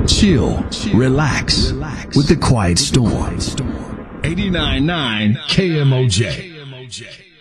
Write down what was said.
Chill, relax with the Quiet Storm. 89.9 KMOJ.